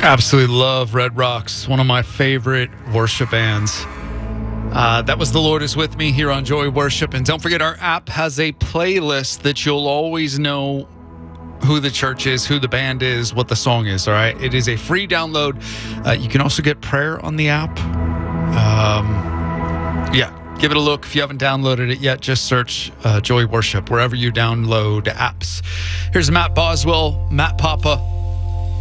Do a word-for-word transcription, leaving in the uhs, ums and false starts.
Absolutely love Red Rocks, one of my favorite worship bands. Uh, that was The Lord Is With Me here on Joy Worship. And don't forget, our app has a playlist that you'll always know who the church is, who the band is, what the song is, all right? It is a free download. Uh, you can also get prayer on the app. Um, yeah, give it a look. If you haven't downloaded it yet, just search uh, Joy Worship wherever you download apps. Here's Matt Boswell, Matt Papa.